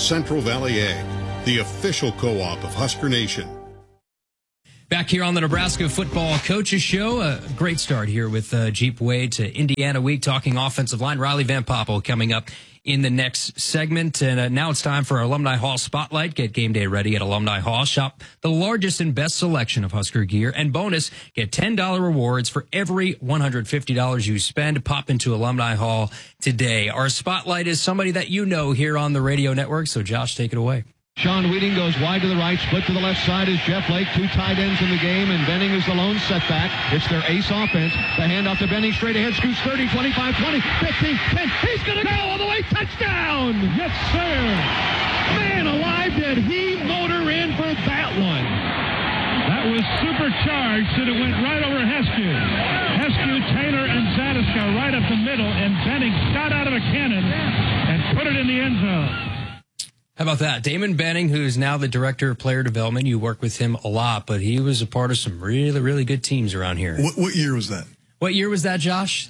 Central Valley Ag, the official co-op of Husker Nation. Back here on the Nebraska Football Coaches Show, a great start here with Jeep Way to Indiana Week, talking offensive line. Riley Van Poppel coming up in the next segment. And now it's time for our Alumni Hall Spotlight. Get game day ready at Alumni Hall. Shop the largest and best selection of Husker gear. And bonus, get $10 rewards for every $150 you spend. Pop into Alumni Hall today. Our Spotlight is somebody that you know here on the radio network. So, Josh, take it away. Sean Wheating goes wide to the right, split to the left side is Jeff Lake, two tight ends in the game, and Benning is the lone setback. It's their ace offense. The handoff to Benning, straight ahead, scoots 30, 25, 20, 15, 10. He's going to go all the way, touchdown! Yes, sir! Man alive, did he motor in for that one. That was supercharged, and it went right over Heskew. Heskew, Taylor, and Zadiska right up the middle, and Benning shot out of a cannon and put it in the end zone. How about that? Damon Benning, who's now the director of player development. You work with him a lot, but he was a part of some really, really good teams around here. What year was that? What year was that, Josh?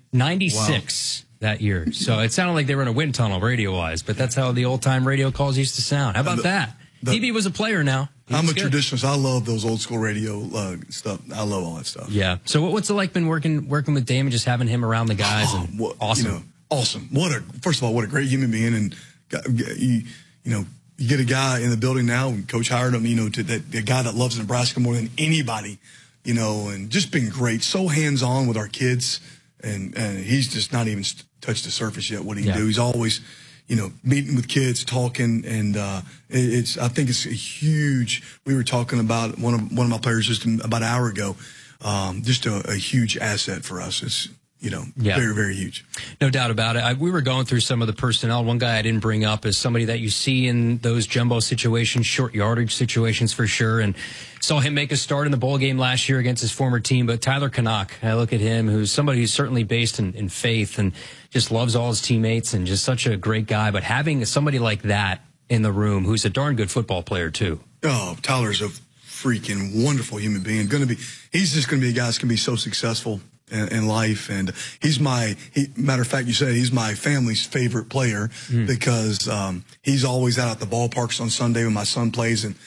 96 that year. So it sounded like they were in a wind tunnel radio-wise, but that's how the old-time radio calls used to sound. How about that? DB was a player now. I'm a traditionalist. I love those old-school radio stuff. I love all that stuff. Yeah. So what's it like been working with Damon, just having him around the guys? Awesome. Awesome. First of all, what a great human being. And you get a guy in the building now, and Coach hired him, the guy that loves Nebraska more than anybody, and just been great. So hands-on with our kids, and he's just not even touched the surface yet what he can do. He's always, meeting with kids, talking, and I think it's a huge. We were talking about one of my players just about an hour ago, just a huge asset for us. It's very, very huge. No doubt about it. We were going through some of the personnel. One guy I didn't bring up is somebody that you see in those jumbo situations, short yardage situations for sure, and saw him make a start in the bowl game last year against his former team. But Tyler Canuck, I look at him, who's somebody who's certainly based in faith and just loves all his teammates and just such a great guy. But having somebody like that in the room who's a darn good football player too. Oh, Tyler's a freaking wonderful human being. He's just going to be a guy that's going to be so successful in life, and matter of fact, you said he's my family's favorite player because he's always out at the ballparks on Sunday when my son plays, and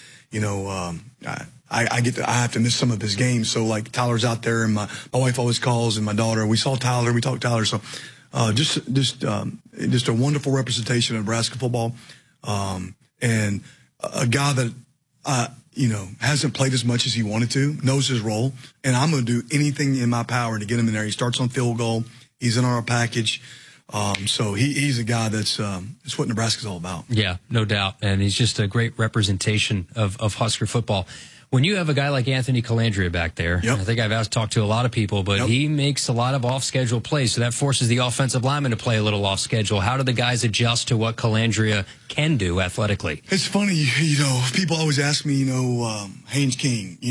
I have to miss some of his games. So like Tyler's out there, and my wife always calls, and my daughter. We saw Tyler, we talked Tyler. So just a wonderful representation of Nebraska football, and a guy that hasn't played as much as he wanted to, knows his role, and I'm going to do anything in my power to get him in there. He starts on field goal. He's in our package. So he's a guy that's what Nebraska's all about. Yeah, no doubt. And he's just a great representation of Husker football. When you have a guy like Anthony Calandria back there, I think I've talked to a lot of people, but he makes a lot of off-schedule plays, so that forces the offensive lineman to play a little off-schedule. How do the guys adjust to what Calandria can do athletically? It's funny, people always ask me, Haynes King,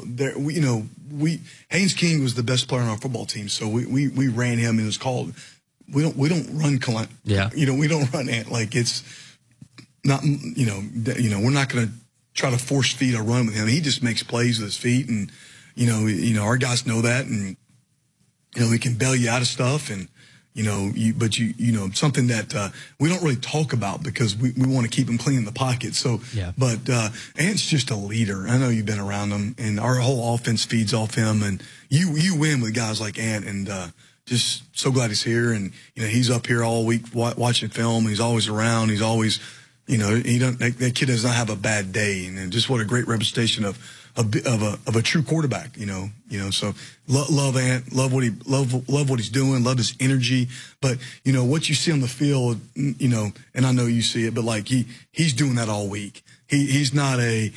Haynes King was the best player on our football team, so we ran him, and it was called, we don't run Calandria. Yeah. We don't run it like it's not, we're not going to try to force feed a run with him. He just makes plays with his feet, and our guys know that, and he can bail you out of stuff, and something that we don't really talk about because we want to keep him clean in the pocket. So, but Ant's just a leader. I know you've been around him, and our whole offense feeds off him, and you win with guys like Ant, and just so glad he's here, and he's up here all week watching film. He's always around. He's always. That kid does not have a bad day, and just what a great representation of a true quarterback. So love Ant, love what he's doing, love his energy. But what you see on the field, and I know you see it, but like he's doing that all week. He's not a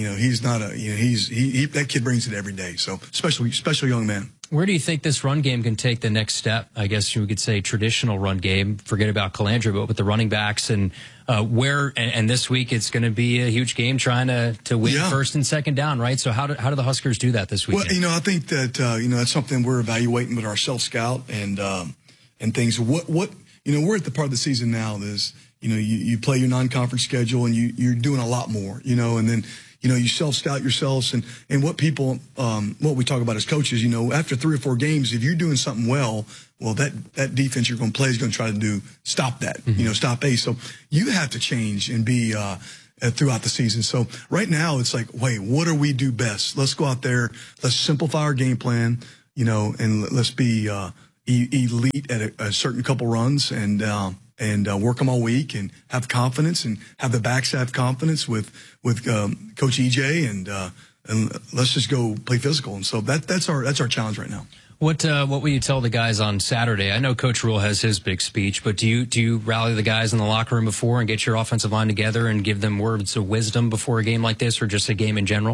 that kid brings it every day. So special young man. Where do you think this run game can take the next step? I guess we could say traditional run game. Forget about Calandria, but with the running backs and and this week it's going to be a huge game trying to win first and second down, right? So how do the Huskers do that this weekend? Well, I think that that's something we're evaluating with our self scout and things. What we're at the part of the season now is you play your non-conference schedule and you're doing a lot more, and then you self-scout yourselves and what people, what we talk about as coaches, after 3 or 4 games, if you're doing something well, that defense you're going to play is going to try to stop that, stop Ace. So you have to change and be, throughout the season. So right now it's like, wait, what do we do best? Let's go out there. Let's simplify our game plan, and let's be, elite at a certain couple runs and work them all week and have confidence and have the backs have confidence with Coach EJ and let's just go play physical. And so that's our challenge right now. What will you tell the guys on Saturday? I know Coach Rule has his big speech, but do you rally the guys in the locker room before and get your offensive line together and give them words of wisdom before a game like this, or just a game in general?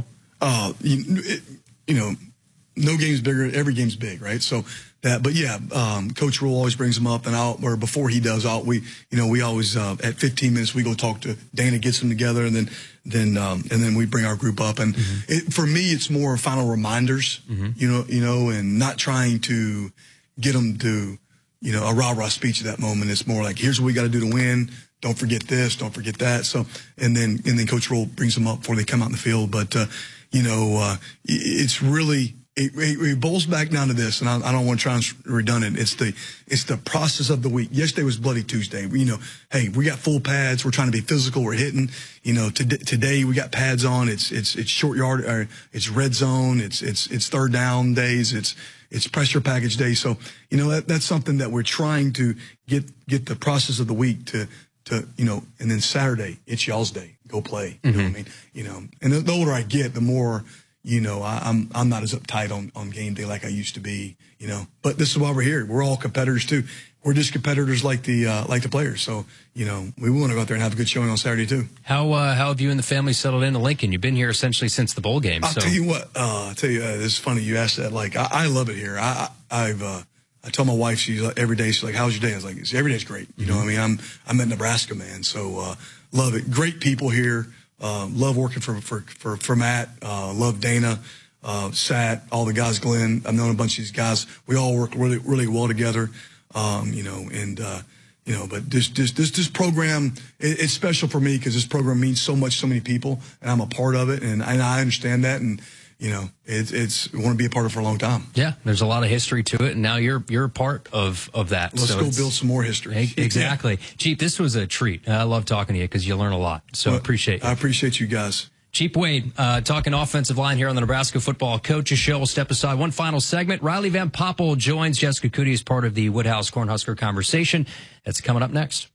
No game's bigger. Every game's big, right? So but yeah, Coach Rule always brings them up, and before he does, we always at 15 minutes we go talk to Dana, gets them together, and then we bring our group up. And for me, it's more final reminders, and not trying to get them to, a rah-rah speech at that moment. It's more like, here's what we got to do to win. Don't forget this. Don't forget that. So, and then Coach Rule brings them up before they come out in the field. But, it's really, it boils back down to this, and I don't want to try and redundant. It's the process of the week. Yesterday was Bloody Tuesday. Hey, we got full pads. We're trying to be physical. We're hitting. Today we got pads on. It's short yard, or it's red zone. It's third down days. It's pressure package day. So that's something that we're trying to get the process of the week to and then Saturday it's y'all's day. Go play. You know what I mean? And the older I get, the more. I'm not as uptight on game day like I used to be, but this is why we're here. We're all competitors too. We're just competitors like the players. So, we want to go out there and have a good showing on Saturday too. How have you and the family settled into Lincoln? You've been here essentially since the bowl game. I'll tell you what, this is funny. You asked that. Like, I love it here. I tell my wife, every day, she's like, how's your day? I was like, every day's great. You know what I mean? I'm at Nebraska, man. So, love it. Great people here. Love working for Matt, love Dana, Sat, all the guys, Glenn. I've known a bunch of these guys. We all work really, really well together. But this program, it's special for me because this program means so much to so many people, and I'm a part of it, and I understand that, and it's I want to be a part of it for a long time. Yeah, there's a lot of history to it, and now you're a part of that. Let's go build some more history. Exactly. Yeah. Jeep, this was a treat. I love talking to you because you learn a lot. So appreciate it. I appreciate you guys. Jeep Wade, talking offensive line here on the Nebraska Football Coaches Show. We'll step aside one final segment. Riley Van Poppel joins Jessica Coody as part of the Woodhouse Cornhusker conversation. That's coming up next.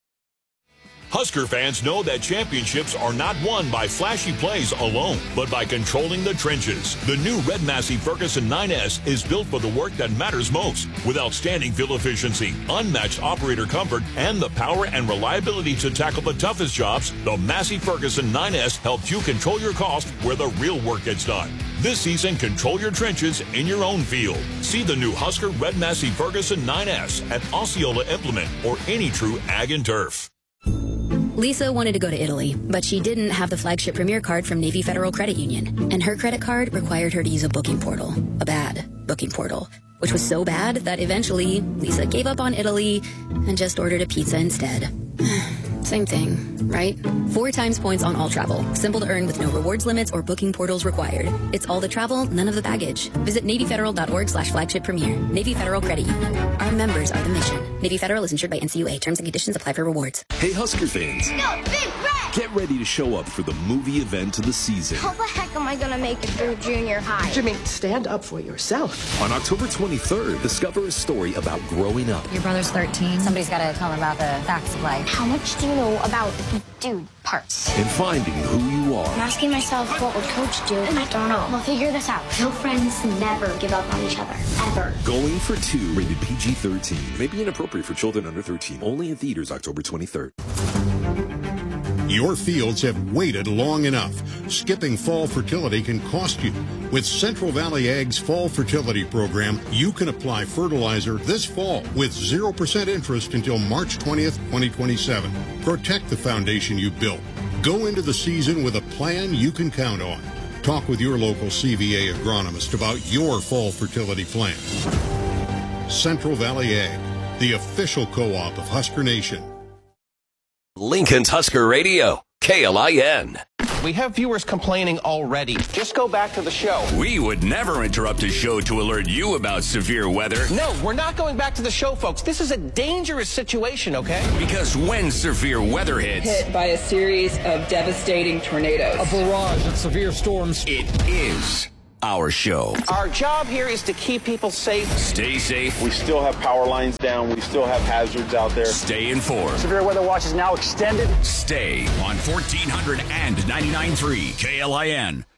Husker fans know that championships are not won by flashy plays alone, but by controlling the trenches. The new Red Massey Ferguson 9S is built for the work that matters most, with outstanding fuel efficiency, unmatched operator comfort, and the power and reliability to tackle the toughest jobs. The Massey Ferguson 9S helps you control your cost where the real work gets done. This season, control your trenches in your own field. See the new Husker Red Massey Ferguson 9S at Osceola Implement or any true Ag and Turf. Lisa wanted to go to Italy, but she didn't have the flagship Premier card from Navy Federal Credit Union, and her credit card required her to use a booking portal, a bad booking portal, which was so bad that eventually Lisa gave up on Italy and just ordered a pizza instead. Same thing, right? 4 times points on all travel. Simple to earn with no rewards limits or booking portals required. It's all the travel, none of the baggage. Visit NavyFederal.org/flagship premier. Navy Federal Credit Union. Our members are the mission. Navy Federal is insured by NCUA. Terms and conditions apply for rewards. Hey, Husker fans. Go, Big Red! Get ready to show up for the movie event of the season. How the heck am I going to make it through junior high? Jimmy, stand up for yourself. On October 23rd, discover a story about growing up. Your brother's 13. Somebody's got to tell him about the facts of life. How much do you know about dude parts? And finding who you are. I'm asking myself, what would Coach do? I don't know. We'll figure this out. Real friends never give up on each other. Ever. Going for 2, rated PG-13. May be inappropriate for children under 13. Only in theaters October 23rd. Your fields have waited long enough. Skipping fall fertility can cost you. With Central Valley Ag's Fall Fertility Program, you can apply fertilizer this fall with 0% interest until March 20th, 2027. Protect the foundation you built. Go into the season with a plan you can count on. Talk with your local CVA agronomist about your fall fertility plan. Central Valley Ag, the official co-op of Husker Nation. Lincoln's Husker Radio, KLIN. We have viewers complaining already. Just go back to the show. We would never interrupt a show to alert you about severe weather. No, we're not going back to the show, folks. This is a dangerous situation, okay? Because when severe weather hits... hit by a series of devastating tornadoes. A barrage of severe storms. It is our show. Our job here is to keep people safe. Stay safe. We still have power lines down. We still have hazards out there. Stay informed. Severe weather watch is now extended. Stay on 1400 and 99.3 KLIN.